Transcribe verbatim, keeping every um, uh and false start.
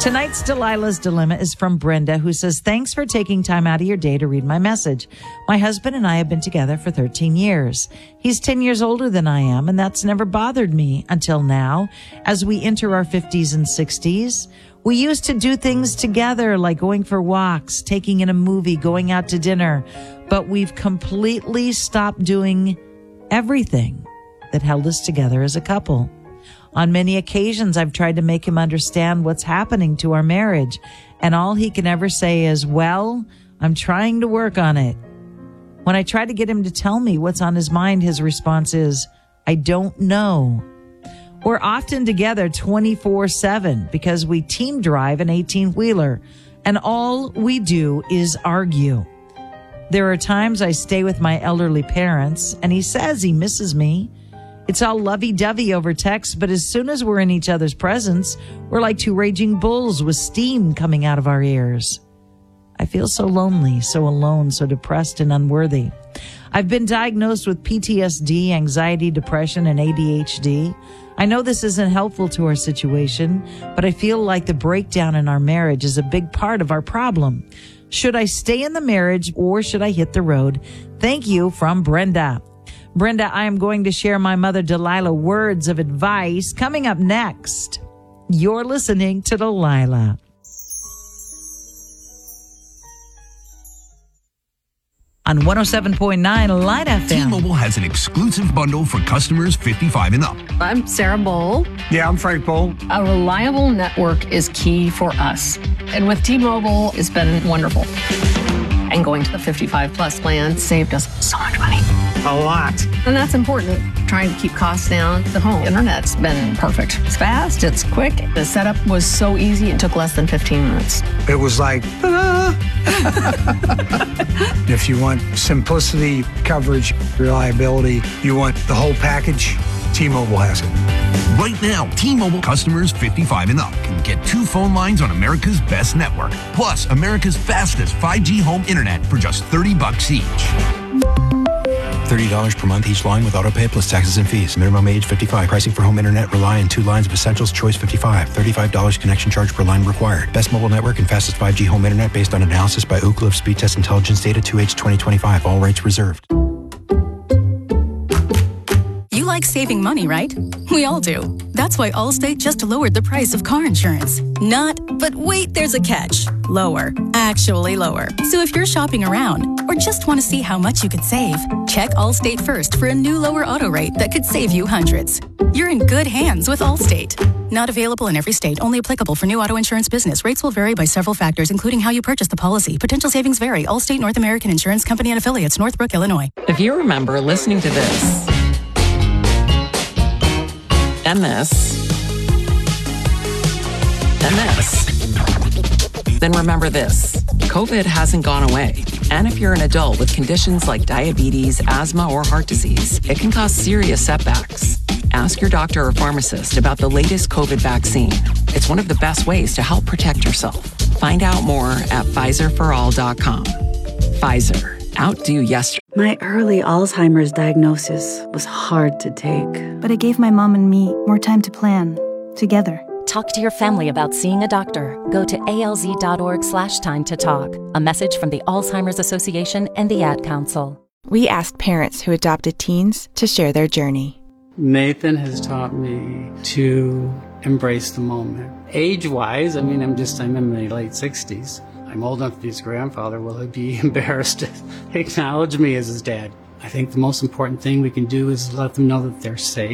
Tonight's Delilah's Dilemma is from Brenda, who says, thanks for taking time out of your day to read my message. My husband and I have been together for thirteen years. He's ten years older than I am, and that's never bothered me until now. As we enter our fifties and sixties, we used to do things together, like going for walks, taking in a movie, going out to dinner. But we've completely stopped doing everything that held us together as a couple. On many occasions, I've tried to make him understand what's happening to our marriage, and all he can ever say is, well, I'm trying to work on it. When I try to get him to tell me what's on his mind, his response is, I don't know. We're often together twenty-four seven because we team drive an eighteen-wheeler, and all we do is argue. There are times I stay with my elderly parents, and he says he misses me. It's all lovey-dovey over text, but as soon as we're in each other's presence, we're like two raging bulls with steam coming out of our ears. I feel so lonely, so alone, so depressed and unworthy. I've been diagnosed with P T S D, anxiety, depression, and A D H D. I know this isn't helpful to our situation, but I feel like the breakdown in our marriage is a big part of our problem. Should I stay in the marriage or should I hit the road? Thank you, from Brenda. Brenda, I am going to share my mother Delilah words of advice coming up next. You're listening to Delilah. On one oh seven point nine Light F M. T-Mobile has an exclusive bundle for customers fifty-five and up. I'm Sarah Bowl. Yeah, I'm Frank Bowl. A reliable network is key for us. And with T-Mobile, it's been wonderful. And going to the fifty-five plus plan saved us so much money. A lot. And that's important. Trying to keep costs down. The home internet's been perfect. It's fast, it's quick. The setup was so easy, it took less than fifteen minutes. It was like, ah. If you want simplicity, coverage, reliability, you want the whole package, T-Mobile has it. Right now, T-Mobile customers fifty-five and up can get two phone lines on America's best network, plus America's fastest five G home internet for just thirty bucks each. thirty dollars per month each line with autopay plus taxes and fees. Minimum age fifty-five. Pricing for home internet rely on two lines of Essentials Choice fifty-five. thirty-five dollars connection charge per line required. Best mobile network and fastest five G home internet based on analysis by Ookla of Speed Test Intelligence Data two H twenty twenty-five. All rights reserved. You like saving money, right? We all do. That's why Allstate just lowered the price of car insurance. Not, but wait, there's a catch. Lower. Actually lower. So if you're shopping around or just want to see how much you could save, check Allstate first for a new lower auto rate that could save you hundreds. You're in good hands with Allstate. Not available in every state. Only applicable for new auto insurance business. Rates will vary by several factors, including how you purchase the policy. Potential savings vary. Allstate North American Insurance Company and Affiliates, Northbrook, Illinois. If you remember listening to this and this and this, then remember this. COVID hasn't gone away. And if you're an adult with conditions like diabetes, asthma, or heart disease, it can cause serious setbacks. Ask your doctor or pharmacist about the latest COVID vaccine. It's one of the best ways to help protect yourself. Find out more at Pfizer for all dot com. Pfizer. Outdo yesterday. My early Alzheimer's diagnosis was hard to take. But it gave my mom and me more time to plan, together. Talk to your family about seeing a doctor. Go to alz.org slash time to talk. A message from the Alzheimer's Association and the Ad Council. We asked parents who adopted teens to share their journey. Nathan has taught me to embrace the moment. Age-wise, I mean, I'm just, I'm in my late sixties. I'm old enough to be his grandfather. Will he be embarrassed to acknowledge me as his dad? I think the most important thing we can do is let them know that they're safe.